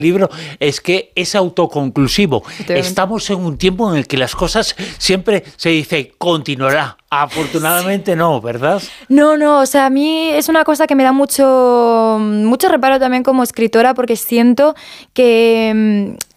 libro es que es autoconclusivo. Estamos en un tiempo en el que las cosas siempre se dice continuará. Afortunadamente no, ¿verdad? No, o sea, a mí es una cosa que me da mucho reparo también como escritora, porque siento que